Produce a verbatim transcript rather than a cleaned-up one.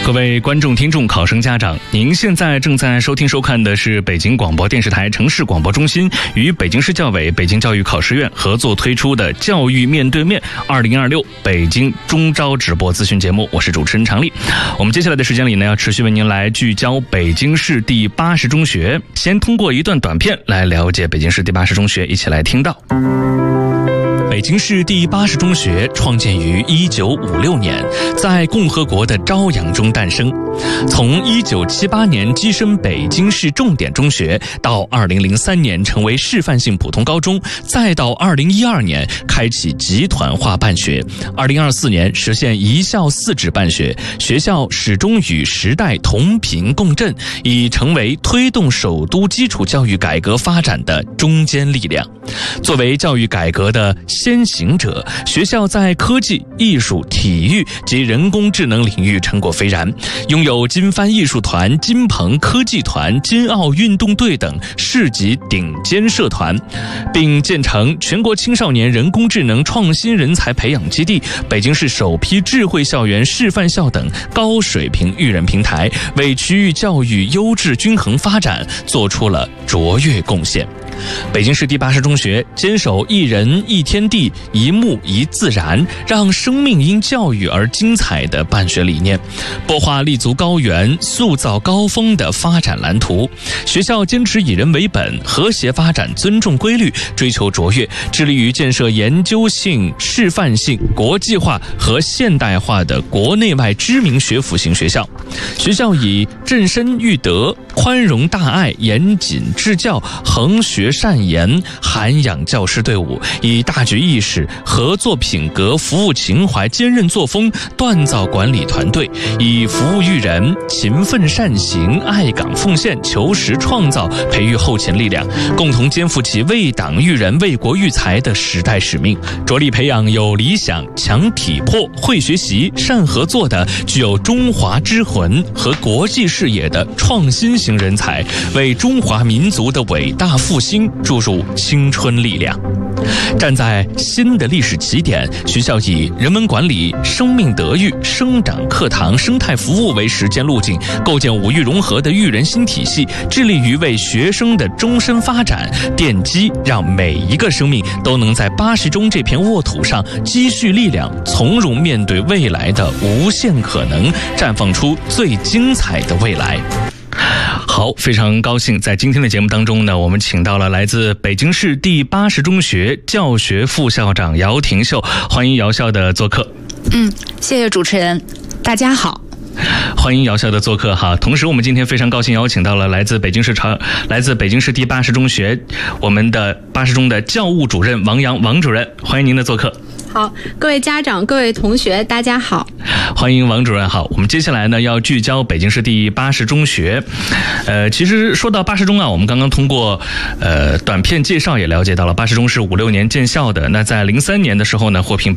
各位观众、听众、考生、家长，您现在正在收听收看的是北京广播电视台城市广播中心与北京市教委、北京教育考试院合作推出的《教育面对面》二零二六北京中招直播咨询节目，我是主持人常丽。我们接下来的时间里呢，要持续为您来聚焦北京市第八十中学。先通过一段短片来了解北京市第八十中学，一起来听到。北京市第八十中学创建于一九五六年，在共和国的朝阳中诞生。从一九七八年跻身北京市重点中学，到二零零三年成为示范性普通高中，再到二零一二年开启集团化办学，二零二四年实现一校四制办学，学校始终与时代同频共振，已成为推动首都基础教育改革发展的中坚力量。作为教育改革的先行者，学校在科技、艺术、体育及人工智能领域成果斐然，拥有金帆艺术团、金鹏科技团、金奥运动队等市级顶尖社团，并建成全国青少年人工智能创新人才培养基地、北京市首批智慧校园示范校等高水平育人平台，为区域教育优质均衡发展做出了卓越贡献。北京市第八十中学坚守一人一天地一木一自然，让生命因教育而精彩的办学理念，擘画立足高原、塑造高峰的发展蓝图。学校坚持以人为本、和谐发展、尊重规律、追求卓越，致力于建设研究性、示范性、国际化和现代化的国内外知名学府型学校。学校以正身育德、宽容大爱、严谨治教、恒学善言涵养教师队伍，以大局意识、合作品格、服务情怀、坚韧作风锻造管理团队，以服务育人、勤奋善行、爱岗奉献、求实创造培育后勤力量，共同肩负起为党育人、为国育才的时代使命，着力培养有理想、强体魄、会学习、善合作的具有中华之魂和国际视野的创新型人才，为中华民族的伟大复兴注入青春力量。站在新的历史起点，学校以人文管理、生命德育、生长课堂、生态服务为实践路径，构建五育融合的育人新体系，致力于为学生的终身发展奠基，让每一个生命都能在八十中这片沃土上积蓄力量，从容面对未来的无限可能，绽放出最精彩的未来。好，非常高兴在今天的节目当中呢，我们请到了来自北京市第八十中学教学副校长姚廷秀，欢迎姚校的做客。 嗯，谢谢主持人，大家好。 欢迎姚校的做客哈。同时我们今天非常高兴邀请到了来自北京市朝来自北京市第八十中学我们的八十中的教务主任王阳王主任，欢迎您的做客。 好，各位家长、各位同学，大家好。 欢迎王主任好。我们接下来呢要聚焦北京市第八十中学。呃，其实说到八十中啊，我们刚刚通过呃短片介绍也了解到了，八十中是五六年建校的。那在零三年的时候呢，获评